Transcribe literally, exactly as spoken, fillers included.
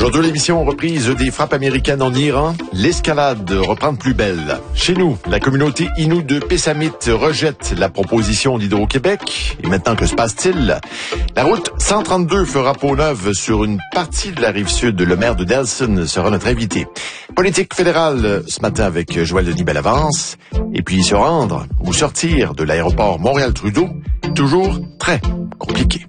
Aujourd'hui, l'émission reprise des frappes américaines en Iran. L'escalade reprend de plus belle. Chez nous, la communauté Innu de Pessamit rejette la proposition d'Hydro-Québec. Et maintenant, que se passe-t-il? La route cent trente-deux fera peau neuve sur une partie de la rive sud. Le maire de Delson sera notre invité. Politique fédérale ce matin avec Joël Denis Bellavance. Et puis se rendre ou sortir de l'aéroport Montréal-Trudeau, toujours très compliqué.